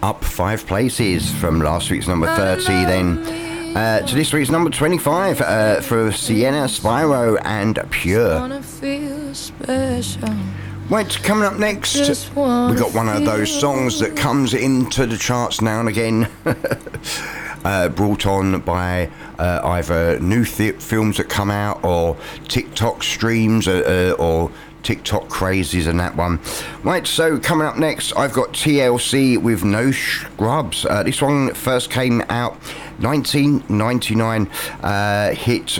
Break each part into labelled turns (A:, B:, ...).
A: up 5 places from last week's number 30 then to this week's number 25 for Sienna, Spyro and Pure. Right, coming up next, we got one of those songs that comes into the charts now and again, brought on by either new films that come out or TikTok streams or TikTok crazes and that one. Right, so coming up next, I've got TLC with No Scrubs. This one first came out 1999, hit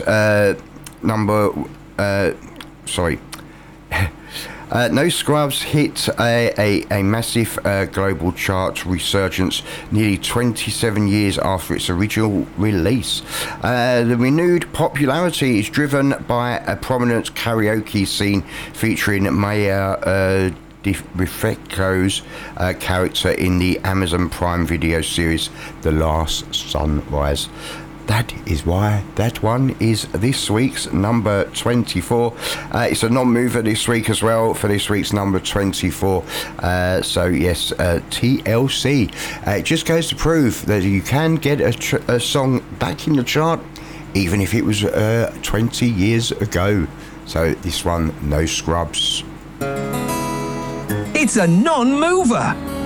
A: No Scrubs hit a massive global chart resurgence nearly 27 years after its original release. The renewed popularity is driven by a prominent karaoke scene featuring Maya DeFranco's character in the Amazon Prime Video series The Last Sunrise. That is why that one is this week's number 24. It's a non-mover this week as well for this week's number 24. So yes, TLC. It just goes to prove that you can get a song back in the chart, even if it was 20 years ago. So this one, No Scrubs.
B: It's a non-mover.